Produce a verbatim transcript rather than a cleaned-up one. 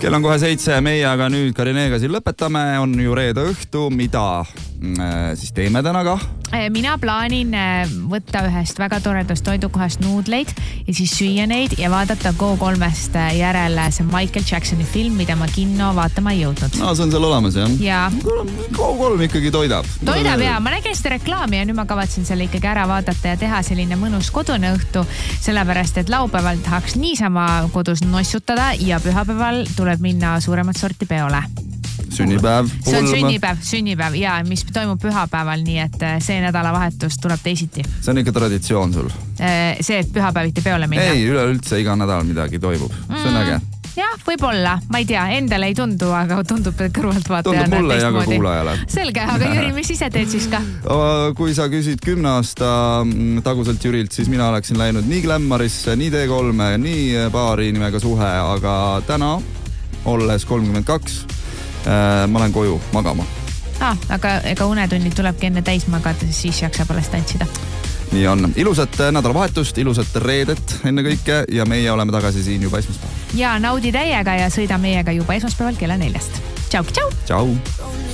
kell on kohe seitse, meie aga nüüd Karinega siin lõpetame, on ju reede õhtu, mida siis teeme täna kah? Mina plaanin võtta ühest väga toredast toidukohast nuudleid ja siis süüa neid ja vaadata Go kolmest järele see Michael Jacksoni film, mida ma kinno vaatama ei jõudnud. No see on seal olemas, jah? Jaa. Go kolm ikkagi toidab. Toidab, jaa. Ma nägin seda reklaami ja nüüd ma kavatsen selle ikkagi ära vaadata ja teha selline mõnus kodune õhtu, sellepärast, et laupäeval tahaks niisama kodus nossutada ja pühapäeval tuleb minna suuremat sorti peole. Sünnipäev, pulm. See on sünnipäev, sünnipäev ja mis toimub pühapäeval, nii et see nädalavahetus tuleb teisiti. See on ikka traditsioon sul? See, et pühapäeviti peole minna? Ei, üleüldse iga nädal midagi toimub. See on äge. Jah, võib-olla. Ma ei tea, endale ei tundu, aga tundub kõrvalt vaatajana. Tundub mulle ja ka kuulajale. Selge, aga Jüri, mis ise teed siis ka? Kui sa küsid kümne aasta taguselt Jürilt, siis mina oleksin läinud nii Glammarisse, nii T kolme, nii paari nimega suhe, aga täna, olles kolmkümmend kaks, ma olen koju magama. Ah, aga ega unetunnid tulebki enne täis magada, siis jaksab alles tantsida. Nii on. Ilusat nädalavahetust, ilusat reedet enne kõike ja meie oleme tagasi siin juba esmaspäeval. Ja naudi täiega ja sõida meiega juba esmaspäeval kella neljast. Tšau, tšau! Tšau!